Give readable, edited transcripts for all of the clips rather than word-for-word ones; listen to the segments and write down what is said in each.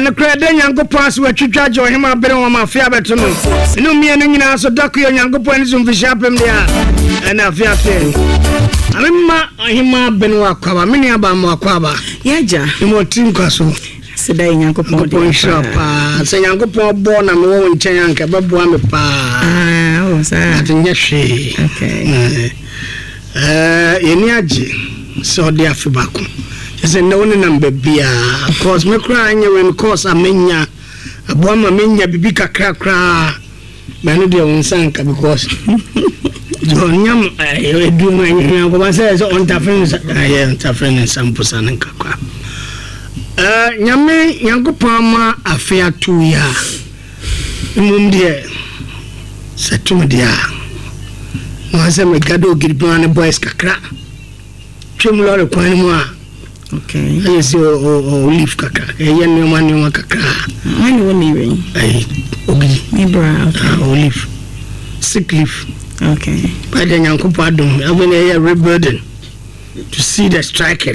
no crede Yankopon so atwitwa jo hema bere wo mafia beto no no mie no nyina so dakuyo Yankopon so mfishapem dia na afia fe amemma hema bene wa kwaba meni aba ma kwaba yaja mo tinkwaso seda Yankopon de shapa se Yankopon bo na me wo nchen yanka beboa me pa o sa atinya hwe okay yeni age so de afibako is a no number bia cause me cry when cause amenya aboama menya bibi kakra kra manu de wonsanka because jonyam edu manya ko ba say so on tafren sample sanka kwa nyame Yankopon ma afia tu ya mum de setum dia no ase me gado giribane boys kakra twemlo kwan mu a okay yes olive kakra yen no kakra when you leaving ogi me bra olive sick leaf okay by the Yankopon adom when you rebuilding to see the striker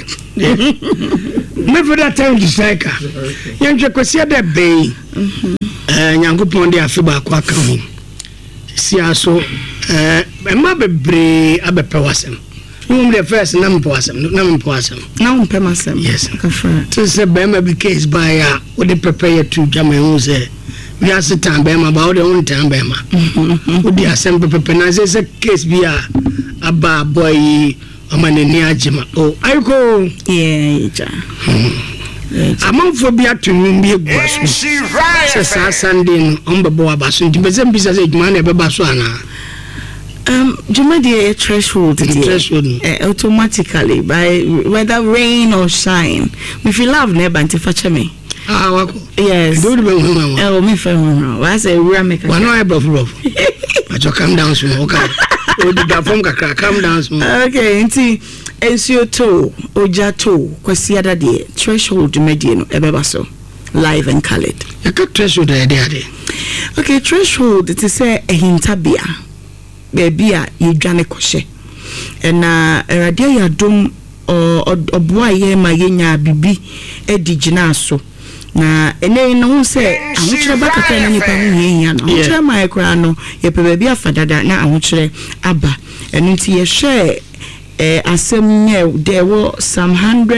me for that time the striker yen kwesi da bay Yankopon de afiba kwa kan si aso ma bebre abepe wasem the first number wasem now pemasem yes kafra to say bema be case by what they prepare to jamu say we are sitan bema about the own time bema we dey assemble pepe na say case be aba boy amaneni ajima oh ayiko yeah amamfo bia tunu bi egwaso se Sunday no ombebo abaso ntibeze mbisa se djuma na beba so ana Juma the threshold automatically by whether rain or shine. If you love neighbor and facha me. Wako. Yes. Do be oh me fam. Why say we make a. Why no bluff. But you calm down small. Okay. O di da form kakra calm down small. Okay, nti ensio to oja to kwesi ada de threshold medie no ebeba so live and colored. You got threshold there. Okay, threshold it is say a hintabia. Baby a yedwane kɔhye na radio ya dom oboa ye ma yenya bibi edigina so na ene no hu se ahokyere bakata na nipa hu yenya no ahokyere ma ekra no ye pe baby afadada na ahokyere aba enu nti ye hwe asem ne there were some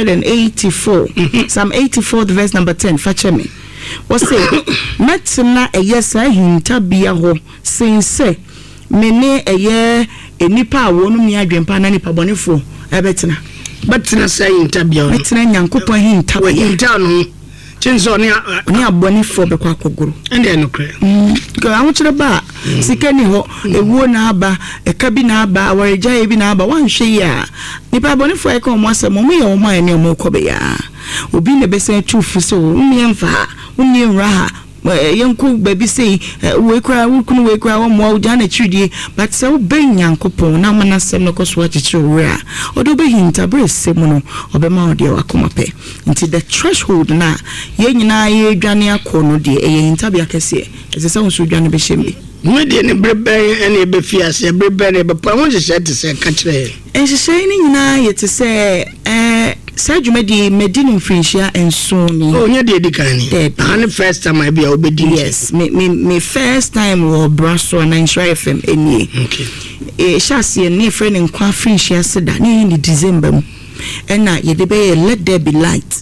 184 some 84 the verse number 10 fache me what say metina eyesa hintabia ho sense mene eye enipa awonu mi adwempa na nipa bonefo ebetina betina say interview betina Yankopon hinta we hinta no chenzo ne abonefo bekwa kogoro ende no kre ko awokyere ba sika ni ho ewuo na aba eka bi na aba awareja e bi na aba wanhwe ya nipa bonefo e ka omo asem omo ye omo ene omo kobe ya obi ne besen tufu so umyemfa umyenra yanku baby say we kra omo ujana chudie but so ben Yankopon na manasem no koso achichiro wura odo be hinta brese mu no obema ode wakoma pe nti the threshold na ye nyina ye dwane akono de ye hinta bia kese ezese won so dwane be shembi me de ne brebe ene be fiase brebe ne be pa won je se te se ka kire enhye ni nyina ye te se Sajuma di medini friendship and soon. Oh, yeah, the kind. And first time I be obedient. Yes, me first time was Brasso and Insure FM any. Okay. Shall see a near friend and qua friendship said that in December. And now ye debate let there be light.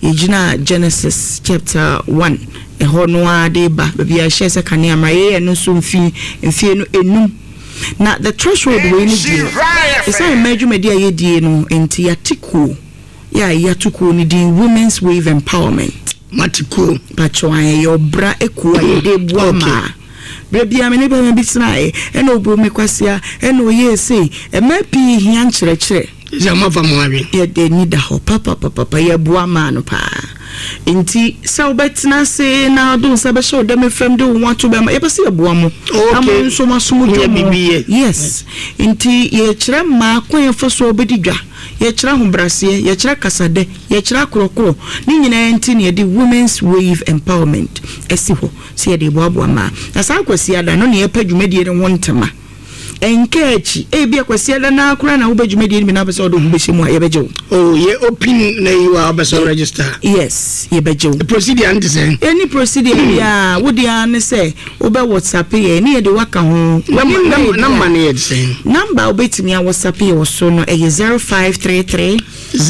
Genesis chapter 1. A hornoa de ba, baby, I share a canary and no soon fee and fear no enum. Now the threshold we need. It's a major media ye no into Yatiku. Yeah, yatuku ni di women's wave empowerment. Matiku. Pacho your bra ekuwa de boama. Baby amene ba me bisna eno obo me kwasia eno ye say e mapi hia nkyerɛkyerɛ. Zama fa mo awi. Ye de ni da ho papa ye boama no pa. Nti se obetina se na do se be show dem fam de want to be ma ye be se boamo. Am so masumu de. Yes. Nti ye kyerɛ ma kwan fo so obedi dwa. Ye kyerɛ hobrase ye kyerɛ kasade ye kyerɛ krokro ni nyina nti ne de women's wave empowerment esi ho se ye de boabo ma na sa kwasi ada no ne ye padwumadie ne wontema enkechi bia kwese na akura na wobedwumedi ni na be so do hubehye a yebeje oh ye open na you are be register yes yebeje the procedure and say any procedure bia wodi an say obe WhatsApp ye ni ye de waka ho number na ye say number obetimi a WhatsApp ye wo so no 0533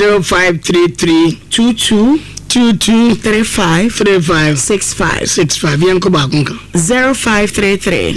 2235 65 yanko ba kunka 0533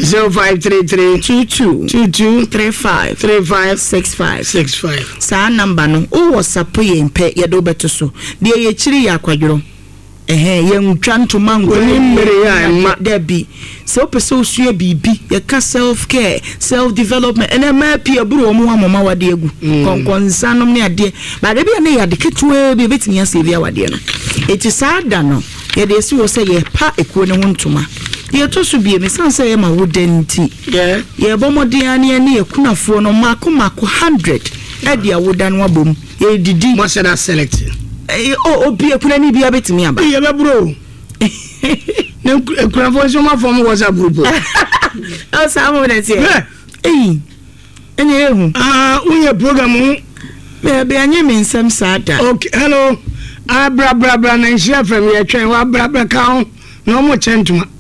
2235 65 sa number no o WhatsApp ye mpe ye do beto so de ye chiri ya kwadworo ye ntwa ntoma ngoni mmere ya ma debi so pese osua bibi ye ka self care self development ene ma pia buru omo amoma wade egu konkonsa no ne ade ba de bia ne ya de ketua bi betimi ase bia wade no eti saada no ye de si wo se ye pa ekuo ne ho ntoma ye to so bie me sanse ye ma wodanti ye bomodi ane ne ye kunafo no mako 100 ade awoda no abom ye didi mo se da select obi ekuna ni bia betimi aba ye be bro ne ekuna fo so ma form WhatsApp group o sa mo na tie enye ehu unye program be anye me nsem saada okay hello bra na share from ye twen wa bra ka ho no mo chentuma